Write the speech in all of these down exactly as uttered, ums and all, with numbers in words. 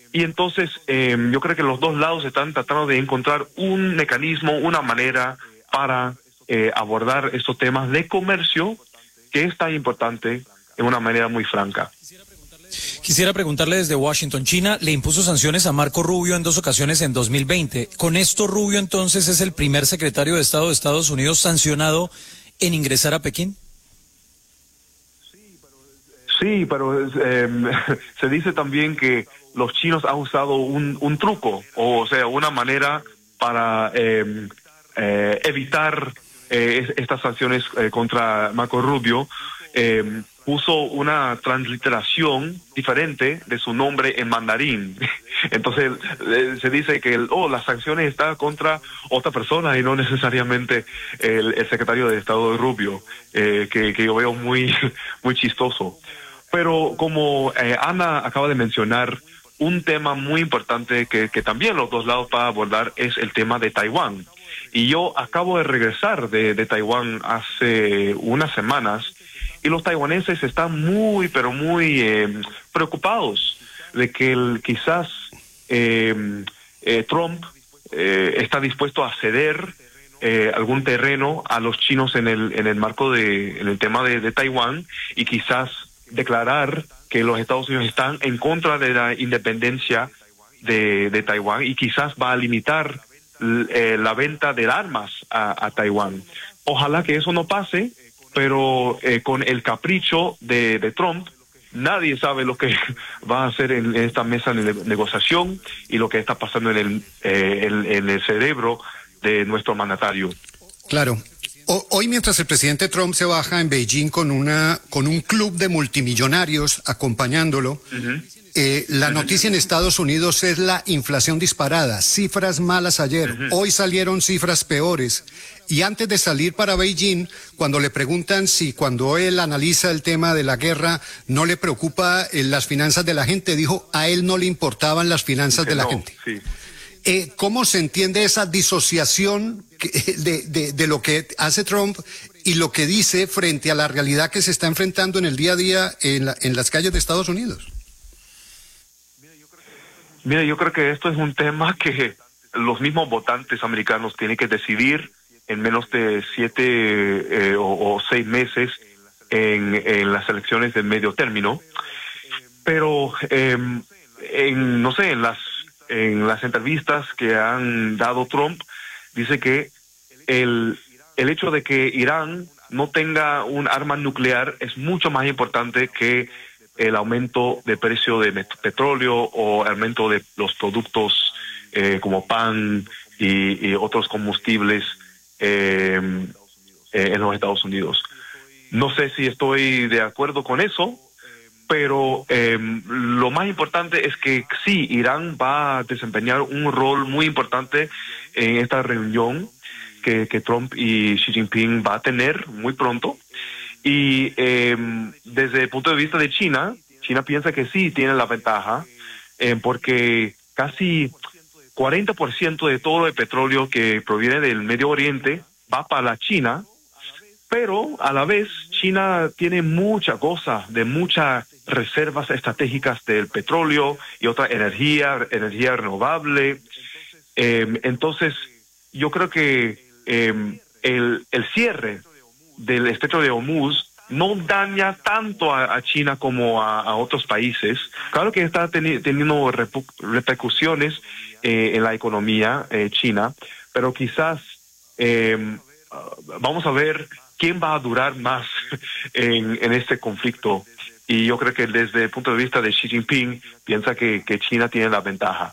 Y entonces eh, yo creo que los dos lados están tratando de encontrar un mecanismo, una manera para eh, abordar estos temas de comercio, que es tan importante, de una manera muy franca. Quisiera preguntarle desde Washington, China le impuso sanciones a Marco Rubio en dos ocasiones en dos mil veinte. Con esto Rubio entonces es el primer secretario de Estado de Estados Unidos sancionado en ingresar a Pekín. Sí, pero eh, se dice también que los chinos han usado un, un truco, o, o sea, una manera para eh, eh, evitar eh, estas sanciones eh, contra Marco Rubio. Eh, puso una transliteración diferente de su nombre en mandarín. Entonces eh, se dice que el, oh, las sanciones están contra otra persona y no necesariamente el, el secretario de Estado de Rubio, eh, que, que yo veo muy, muy chistoso. Pero como eh, Ana acaba de mencionar, un tema muy importante que, que también los dos lados van a abordar es el tema de Taiwán. Y yo acabo de regresar de, de Taiwán hace unas semanas, y los taiwaneses están muy, pero muy eh, preocupados de que el, quizás eh, eh, Trump eh, está dispuesto a ceder eh, algún terreno a los chinos en el, en el marco de, en el tema de, de Taiwán, y quizás declarar que los Estados Unidos están en contra de la independencia de, de Taiwán, y quizás va a limitar eh, la venta de armas a, a Taiwán. Ojalá que eso no pase, pero eh, con el capricho de, de Trump, nadie sabe lo que va a hacer en, en esta mesa de negociación y lo que está pasando en el, eh, en, en el cerebro de nuestro mandatario. Claro. O, hoy, mientras el presidente Trump se baja en Beijing con una con un club de multimillonarios acompañándolo, uh-huh. eh, la uh-huh. noticia en Estados Unidos es la inflación disparada, cifras malas ayer, uh-huh. hoy salieron cifras peores. Y antes de salir para Beijing, cuando le preguntan si cuando él analiza el tema de la guerra no le preocupa eh, las finanzas de la gente, dijo a él no le importaban las finanzas de la no, gente. Sí. Eh, ¿Cómo se entiende esa disociación de, de, de lo que hace Trump y lo que dice frente a la realidad que se está enfrentando en el día a día en, la, en las calles de Estados Unidos? Mira, yo creo que esto es un tema que los mismos votantes americanos tienen que decidir en menos de siete eh, o, o seis meses en, en las elecciones de medio término. Pero, eh, en, no sé, en las en las entrevistas que han dado Trump, dice que el, el hecho de que Irán no tenga un arma nuclear es mucho más importante que el aumento de precio de petróleo o el aumento de los productos eh, como pan y, y otros combustibles eh, eh, en los Estados Unidos. No sé si estoy de acuerdo con eso, pero eh, lo más importante es que sí, Irán va a desempeñar un rol muy importante en esta reunión que, que Trump y Xi Jinping va a tener muy pronto. Y eh, desde el punto de vista de China, China piensa que sí tiene la ventaja, eh, porque casi cuarenta por ciento de todo el petróleo que proviene del Medio Oriente va para la China, pero a la vez China tiene mucha cosa de muchas reservas estratégicas del petróleo y otra energía, energía renovable. Eh, entonces, yo creo que eh, el, el cierre del estrecho de Hormuz no daña tanto a, a China como a, a otros países. Claro que está teni- teniendo repu- repercusiones eh, en la economía eh, china, pero quizás eh, vamos a ver quién va a durar más en, en este conflicto. Y yo creo que desde el punto de vista de Xi Jinping, piensa que, que China tiene la ventaja.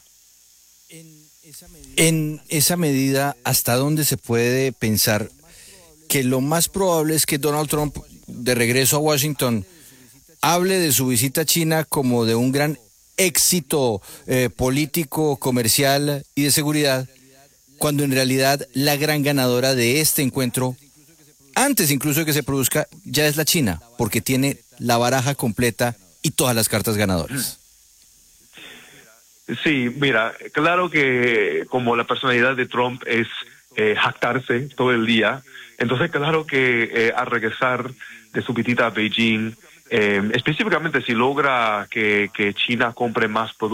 En esa medida, ¿hasta dónde se puede pensar que lo más probable es que Donald Trump, de regreso a Washington, hable de su visita a China como de un gran éxito eh, político, comercial y de seguridad, cuando en realidad la gran ganadora de este encuentro, antes incluso de que se produzca, ya es la China, porque tiene la baraja completa y todas las cartas ganadoras? Sí, mira, claro que como la personalidad de Trump es eh, jactarse todo el día, entonces claro que eh, al regresar de su visita a Beijing, eh, específicamente si logra que, que China compre más productos